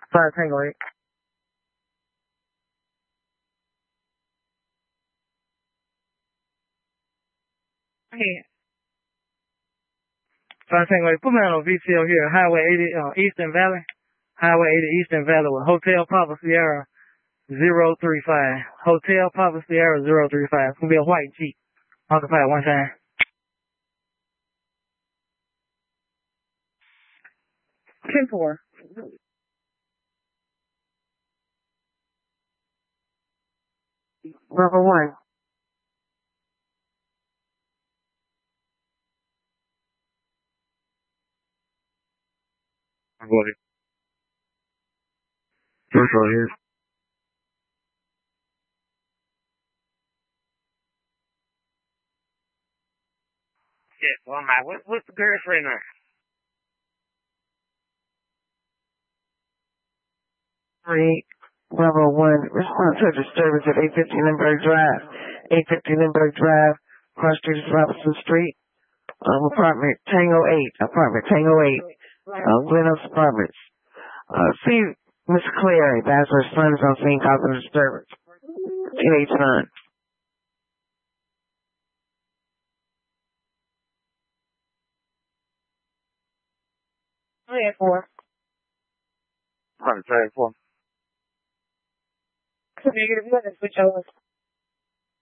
5 Tango 8. Yeah. 5 Tango 8. Put me on VTO here. Highway 80, Eastern Valley. Highway 80 Eastern Valley with Hotel Papa Sierra 035. Hotel Papa Sierra 035. It's going to be a white Jeep. Occupied one time. 10-4. Level 1. I got it. First right here. Yeah, well, what's the girl's right now? 3, level 1, response to disturbance at 850 Lindbergh Drive. 850 Lindbergh Drive, cross street is Robinson Street. Apartment Tango 8. Apartment Tango 8. Glenhouse Apartments. See Miss Clary, that's her son is on scene causing disturbance. Teenage son. 3-4. 3-4. Negative, switch over.